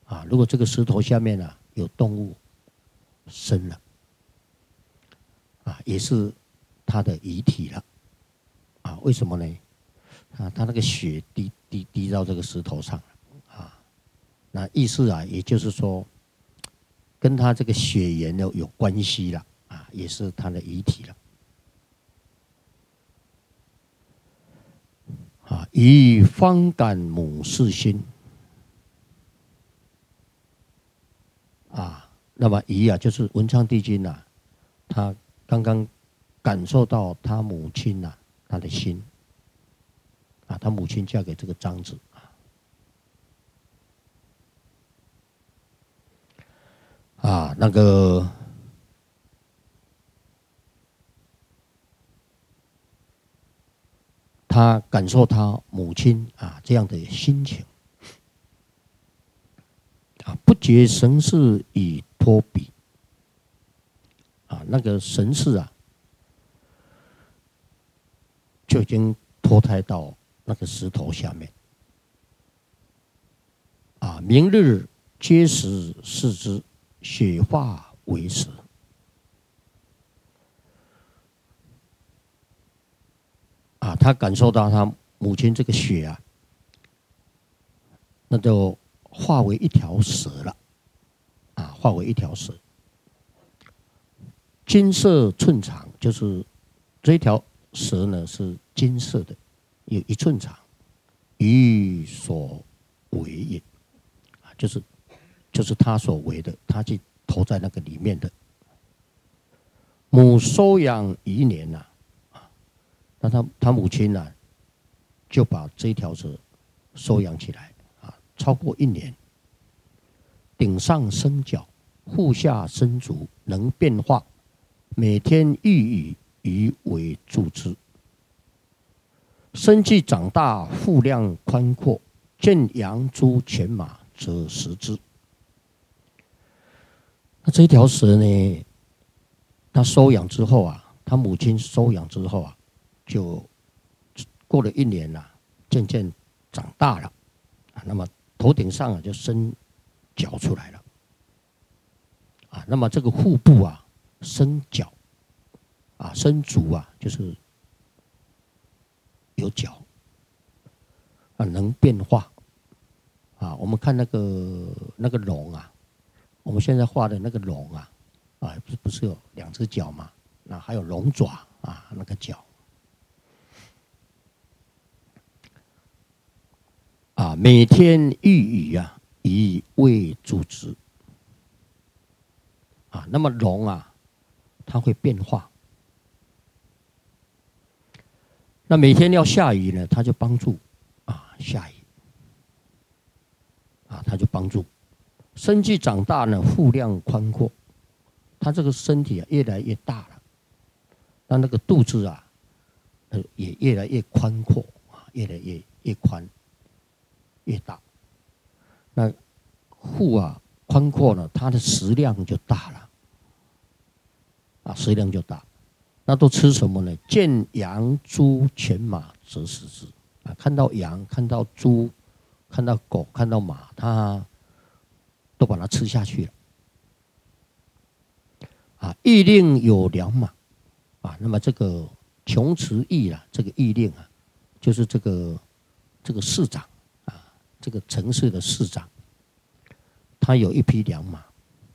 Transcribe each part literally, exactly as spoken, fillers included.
啊，如果这个石头下面啊有动物生了，啊，也是他的遗体了，啊，为什么呢？啊，他那个血滴滴滴到这个石头上，啊，那意思啊，也就是说，跟他这个血缘有有关系了，啊，也是他的遗体了。啊，以方感母氏心。啊，那么乙啊，就是文昌帝君呐、啊，他刚刚感受到他母亲呐、啊，他的心啊，他母亲嫁给这个张子啊，啊，那个他感受他母亲啊这样的心情啊，不觉神事以托彼啊，那个神事啊，就已经脱胎到那个石头下面啊。明日皆时视之，血化为石。啊，他感受到他母亲这个血啊，那就化为一条蛇了，啊，化为一条蛇。金色寸长，就是这条蛇呢是金色的，有一寸长，鱼所为也，啊，就是就是他所为的，他去投在那个里面的。母收养一年呐、啊，那他他母亲呢、啊，就把这条蛇收养起来啊，超过一年。顶上生角，腹下生足，能变化。每天欲以鱼为助之，生计长大，腹量宽阔，见羊猪犬马则食之。那这条蛇呢，他收养之后啊，他母亲收养之后啊，就过了一年了、啊，渐渐长大了，啊，那么头顶上啊就生角出来了，啊，那么这个腹部啊生角，啊，生足啊就是有角，啊，能变化，啊，我们看那个那个龙啊，我们现在画的那个龙啊，啊，不是不是有两只脚嘛？那还有龙爪啊，那个角，啊，每天欲以啊，以为助之，啊，那么龙啊，它会变化。那每天要下雨呢，它就帮助啊下雨，啊，它就帮助。身体长大呢，腹量宽阔，它这个身体啊越来越大了，那那个肚子啊，呃也越来越宽阔啊，越来越越宽，越大。那腹啊宽阔呢，它的食量就大了，啊，食量就大。那都吃什么呢？见羊、猪、犬、马则食之。啊，看到羊、看到猪、看到狗、看到马，它都把它吃下去了。啊，邑令有良马，啊，那么这个穷池邑啊，这个邑令啊，就是这个这个市长啊，这个城市的市长，他有一匹良马。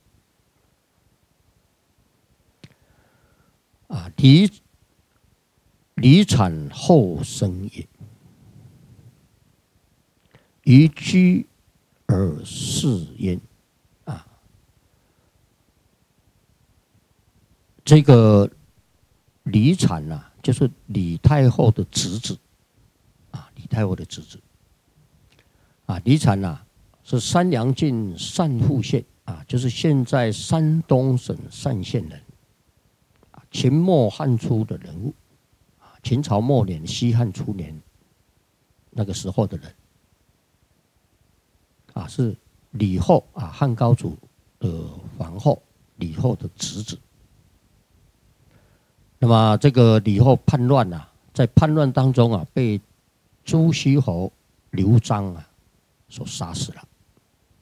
啊，离离产后生也，于居而饲焉。啊，这个李产呐、啊，就是李太后的侄子，啊，李太后的侄子。啊，李产呐、啊，是山阳郡单户县啊，就是现在山东省单县人。秦末汉初的人物，秦朝末年、西汉初年那个时候的人，啊，是李后啊，汉高祖的皇后李后的侄子。那么这个李后叛乱啊，在叛乱当中啊，被朱虚侯刘璋啊所杀死了。